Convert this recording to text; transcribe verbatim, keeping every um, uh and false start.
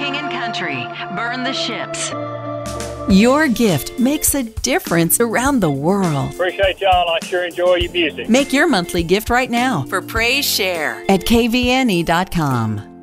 King and Country. Burn the ships. Your gift makes a difference around the world. Appreciate y'all. I sure enjoy your music. Make your monthly gift right now for Praise Share at K V N E dot com.